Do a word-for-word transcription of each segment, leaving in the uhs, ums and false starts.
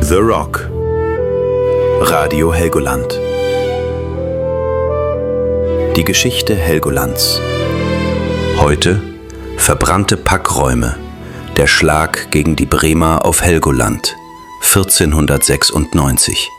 The Rock. Radio Helgoland. Die Geschichte Helgolands. Heute verbrannte Packräume. Der Schlag gegen die Bremer auf Helgoland. vierzehnhundertsechsundneunzig.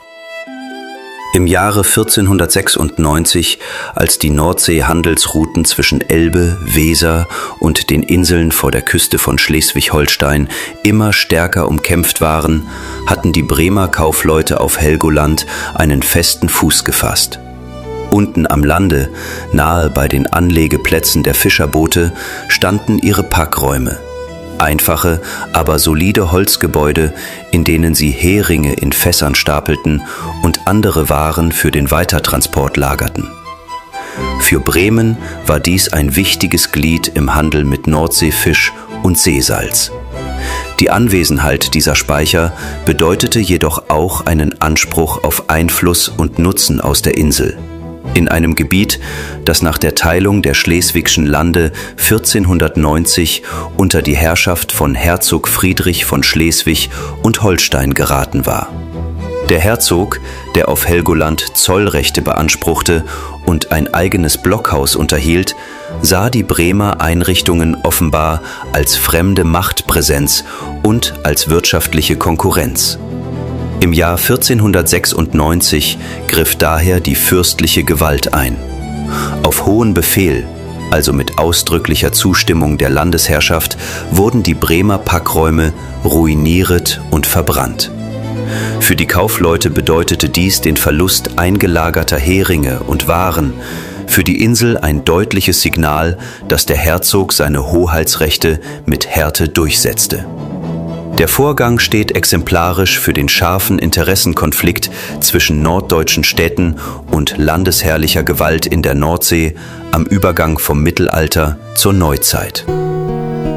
Im Jahre vierzehnhundertsechsundneunzig, als die Nordsee-Handelsrouten zwischen Elbe, Weser und den Inseln vor der Küste von Schleswig-Holstein immer stärker umkämpft waren, hatten die Bremer Kaufleute auf Helgoland einen festen Fuß gefasst. Unten am Lande, nahe bei den Anlegeplätzen der Fischerboote, standen ihre Packräume. Einfache, aber solide Holzgebäude, in denen sie Heringe in Fässern stapelten und andere Waren für den Weitertransport lagerten. Für Bremen war dies ein wichtiges Glied im Handel mit Nordseefisch und Seesalz. Die Anwesenheit dieser Speicher bedeutete jedoch auch einen Anspruch auf Einfluss und Nutzen aus der Insel. In einem Gebiet, das nach der Teilung der Schleswigschen Lande vierzehnhundertneunzig unter die Herrschaft von Herzog Friedrich von Schleswig und Holstein geraten war. Der Herzog, der auf Helgoland Zollrechte beanspruchte und ein eigenes Blockhaus unterhielt, sah die Bremer Einrichtungen offenbar als fremde Machtpräsenz und als wirtschaftliche Konkurrenz. Im Jahr vierzehnhundertsechsundneunzig griff daher die fürstliche Gewalt ein. Auf hohen Befehl, also mit ausdrücklicher Zustimmung der Landesherrschaft, wurden die Bremer Packräume ruiniert und verbrannt. Für die Kaufleute bedeutete dies den Verlust eingelagerter Heringe und Waren, für die Insel ein deutliches Signal, dass der Herzog seine Hoheitsrechte mit Härte durchsetzte. Der Vorgang steht exemplarisch für den scharfen Interessenkonflikt zwischen norddeutschen Städten und landesherrlicher Gewalt in der Nordsee am Übergang vom Mittelalter zur Neuzeit.